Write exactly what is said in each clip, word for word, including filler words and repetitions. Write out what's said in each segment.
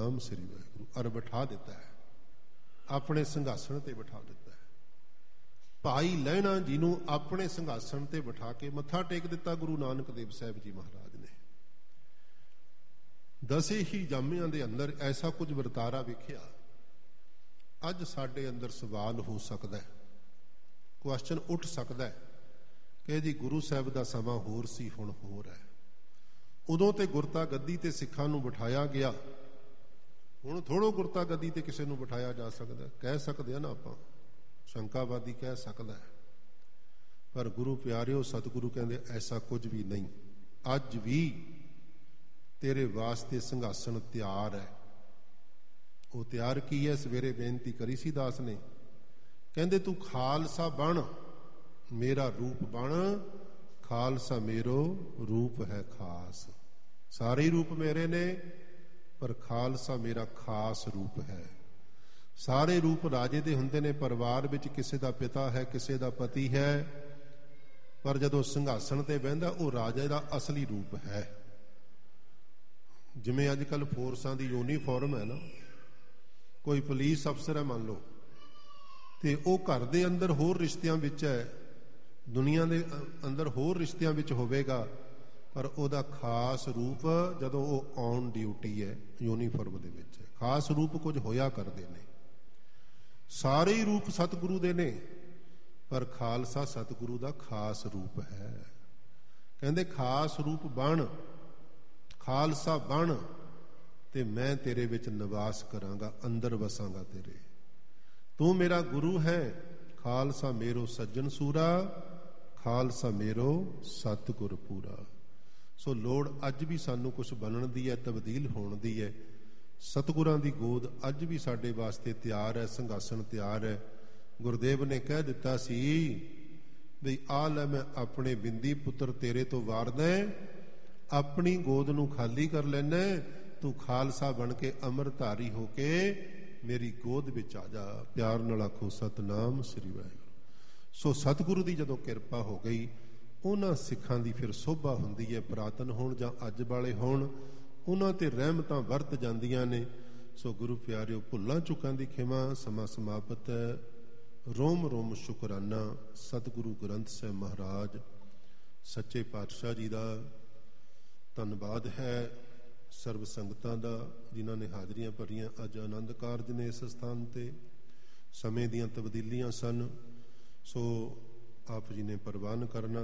नाम श्री वाहिगुरू। अर बिठा दिता है, अपने संघासन ते बिठा दिता है। भाई लहणा जी नूं अपने संघासन ते बिठा के मत्था टेक दिता गुरु नानक देव साहब जी महाराज ने। दसे ही जामियां दे अंदर ऐसा कुछ वरतारा वेखिया। अज साडे अंदर सवाल हो सकता है, क्वेश्चन उठ सकता है कि जी गुरु साहब का समा होर सी, हुण होर है। उदों ते गुरता गद्दी ते सिखां नूं बिठाया गया, हुण थोड़ो गुरता गद्दी ते किसी नूं बिठाया जा सकता। कह सकते हैं ना आपां, शंकावादी कह सकता है, पर गुरु प्यारिओ सतगुरु कहंदे ऐसा कुछ भी नहीं। अज भी तेरे वास्ते संघासन तैयार है। वो तैयार की है, सवेरे बेनती करी सी दास ने, कहंदे तू खालसा बन, मेरा रूप बन। खालसा मेरो रूप है खास। सारे रूप मेरे ने, पर खालसा मेरा खास रूप है। सारे रूप राजे दे हुंदे ने, परिवार विच किसी दा पिता है, किसी दा पति है, पर जदों संघासन ते बहिंदा वो राजे दा असली रूप है। जिवें अजकल फोर्सां दी यूनीफॉर्म है ना, कोई पुलिस अफसर है मान लो, तो वह घर के अंदर होर रिश्तियां विच है, दुनिया के अंदर होर रिश्तियां विच होवेगा, पर वह खास रूप जदों वो ऑन ड्यूटी है यूनीफॉर्म दे विच है। खास रूप कुछ होया करते हैं। सारे ही रूप सतगुरु दे ने, पर खालसा सतगुरु का खास रूप है। कहंदे खास रूप बन, खालसा बन, ते मैं तेरे विच निवास करांगा, अंदर वसांगा तेरे। तू मेरा गुरु है, खालसा मेरो सज्जन सूरा, खालसा मेरो सतगुर पूरा। सो लोड़ अज भी सानू कुछ बनन दी है, तब्दील होण दी है। सतगुरां दी गोद अज भी साडे वास्ते तैयार है, संघासन तैयार है। गुरदेव ने कह दिता सी भी आ लै मैं अपने बिंदी पुत्र तेरे तो वारदा, अपनी गोद नूं खाली कर लैना, तू खालसा बन के अमरधारी होके मेरी गोद विच आ जा। प्यार नाल आखो सतनाम श्री वाहिगुरू। सो सतगुरु की जदों किरपा हो गई, उन्हां सिखां दी फिर शोभा हुंदी है, पुरातन होण जां अज वाले होण, उन्हां ते रहमतां वरत जांदियां ने। सो गुरु प्यारिओ भुल्लां चुकां दी खिमा। समा समाप्त है। रोम रोम शुकराना सतगुरु ग्रंथ साहिब महाराज सच्चे पातशाह जी का धन्नवाद है। सर्व संगतां दा जिन्हां ने हाजरियां भरियां। अज आनंद कारज ने इस स्थान ते, समय दीयां तब्दीलियां सन, सो आप जी ने प्रवान करना।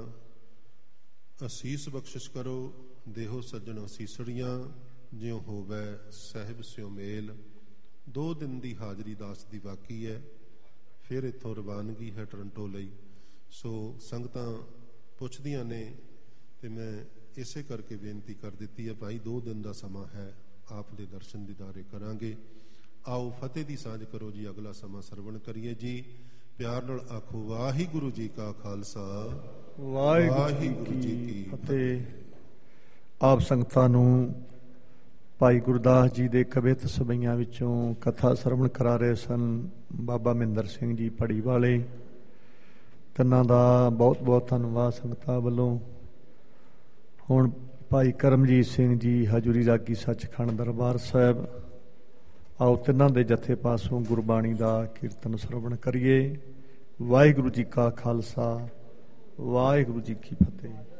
असीस बख्शिश करो, देहो सज्जन असीसड़ियां, ज्यों होवै साहिब स्यों मेल। दो दिन की हाजरी दास की बाकी है, फिर इत्थों रवानगी है टोरंटो लई। सो संगतां पुछदियां ने, ते मैं इसे करके बेनती कर दी है, भाई दो दिन का समा है, आप दे दर्शन दीदारे करांगे। आओ फतेह की सांझ करो जी, अगला समा सरवण करिए जी। प्यार नाल आखो वाहिगुरू जी का खालसा, वाहिगुरू जी की फतेह। आप संगतां नूं भाई गुरदास जी दे कवित सबैयां विचों कथा सरवण करा रहे सन बाबा महिंदर सिंह जी पड़ी वाले। तिन्हां दा बहुत बहुत धन्नवाद संगतां वल्लों। हुण भाई करमजीत सिंह जी हजूरी रागी सचखंड दरबार साहिब, आओ तिन्हां दे जथे पासों गुरबाणी का कीर्तन सरवण करिए। वाहिगुरू जी का खालसा, वाहिगुरू जी की फतेह।